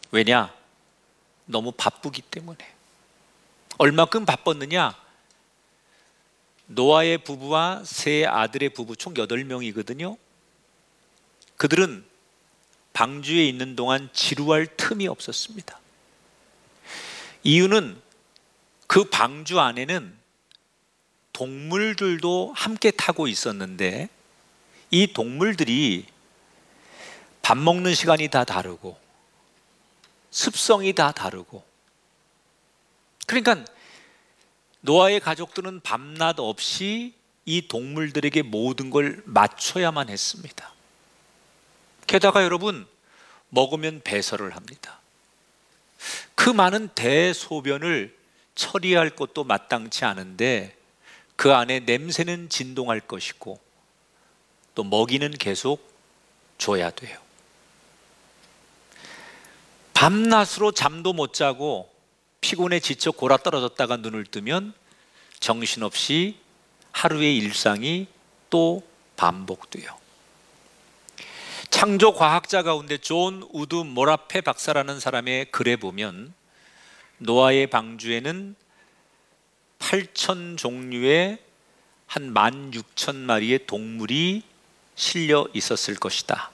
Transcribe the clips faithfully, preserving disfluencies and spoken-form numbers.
왜냐? 너무 바쁘기 때문에. 얼마큼 바빴느냐? 노아의 부부와 세 아들의 부부 총 여덟 명이거든요. 그들은 방주에 있는 동안 지루할 틈이 없었습니다. 이유는 그 방주 안에는 동물들도 함께 타고 있었는데 이 동물들이 밥 먹는 시간이 다 다르고 습성이 다 다르고, 그러니까 노아의 가족들은 밤낮 없이 이 동물들에게 모든 걸 맞춰야만 했습니다. 게다가 여러분, 먹으면 배설을 합니다. 그 많은 대소변을 처리할 것도 마땅치 않은데 그 안에 냄새는 진동할 것이고 또 먹이는 계속 줘야 돼요. 밤낮으로 잠도 못 자고 피곤에 지쳐 골아 떨어졌다가 눈을 뜨면 정신없이 하루의 일상이 또 반복돼요. 창조 과학자 가운데 존 우드 모라페 박사라는 사람의 글에 보면 노아의 방주에는 팔천 종류의 한 만 육천 마리의 동물이 실려 있었을 것이다.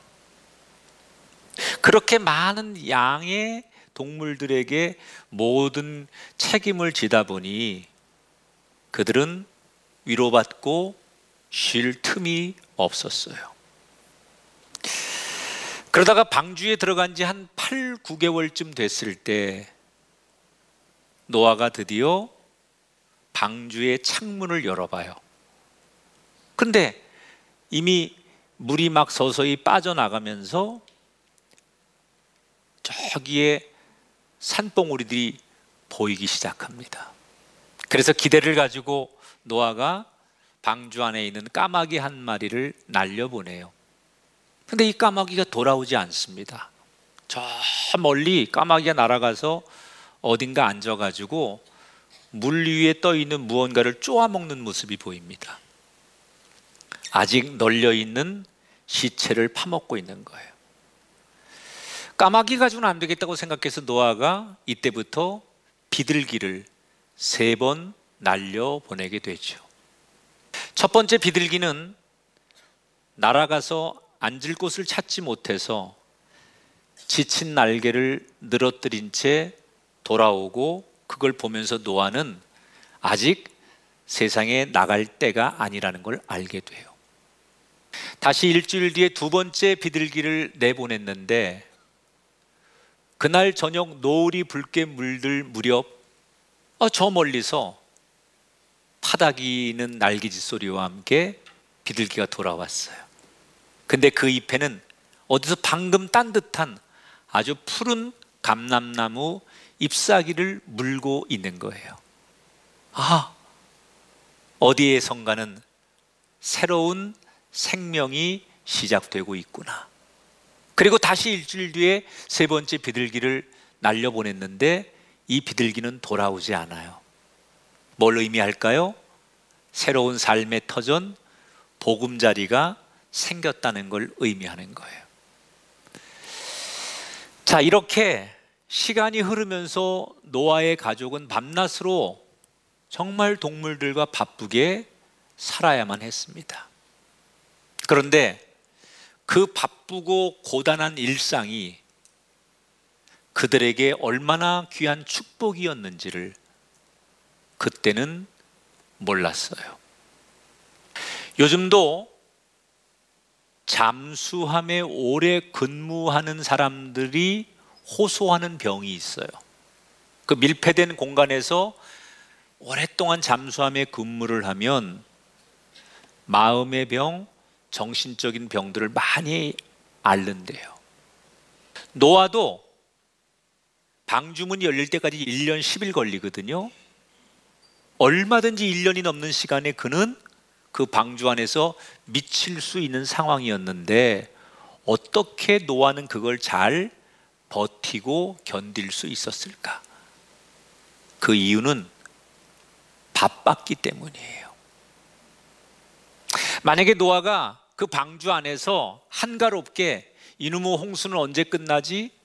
그렇게 많은 양의 동물들에게 모든 책임을 지다 보니 그들은 위로받고 쉴 틈이 없었어요. 그러다가 방주에 들어간 지 한 팔, 구 개월쯤 됐을 때 노아가 드디어 방주의 창문을 열어봐요. 근데 이미 물이 막 서서히 빠져나가면서 저기에 산봉우리들이 보이기 시작합니다. 그래서 기대를 가지고 노아가 방주 안에 있는 까마귀 한 마리를 날려보내요. 근데 이 까마귀가 돌아오지 않습니다. 저 멀리 까마귀가 날아가서 어딘가 앉아가지고 물 위에 떠 있는 무언가를 쪼아먹는 모습이 보입니다. 아직 널려있는 시체를 파먹고 있는 거예요. 까마귀 가지고는 안 되겠다고 생각해서 노아가 이때부터 비둘기를 세 번 날려보내게 되죠. 첫 번째 비둘기는 날아가서 앉을 곳을 찾지 못해서 지친 날개를 늘어뜨린 채 돌아오고, 그걸 보면서 노아는 아직 세상에 나갈 때가 아니라는 걸 알게 돼요. 다시 일주일 뒤에 두 번째 비둘기를 내보냈는데 그날 저녁 노을이 붉게 물들 무렵 어, 저 멀리서 파닥이는 날개짓 소리와 함께 비둘기가 돌아왔어요. 근데 그 잎에는 어디서 방금 딴 듯한 아주 푸른 감람나무 잎사귀를 물고 있는 거예요. 아, 어디에선가는 새로운 생명이 시작되고 있구나. 그리고 다시 일주일 뒤에 세 번째 비둘기를 날려보냈는데 이 비둘기는 돌아오지 않아요. 뭘 의미할까요? 새로운 삶의 터전, 보금자리가 생겼다는 걸 의미하는 거예요. 자, 이렇게 시간이 흐르면서 노아의 가족은 밤낮으로 정말 동물들과 바쁘게 살아야만 했습니다. 그런데 그 바쁘고 고단한 일상이 그들에게 얼마나 귀한 축복이었는지를 그때는 몰랐어요. 요즘도 잠수함에 오래 근무하는 사람들이 호소하는 병이 있어요. 그 밀폐된 공간에서 오랫동안 잠수함에 근무를 하면 마음의 병, 정신적인 병들을 많이 앓는데요. 노아도 방주문이 열릴 때까지 일 년 십 일 걸리거든요. 얼마든지 일 년이 넘는 시간에 그는 그 방주 안에서 미칠 수 있는 상황이었는데 어떻게 노아는 그걸 잘 버티고 견딜 수 있었을까? 그 이유는 바빴기 때문이에요. 만약에 노아가 그 방주 안에서 한가롭게 이놈의 홍수는 언제 끝나지?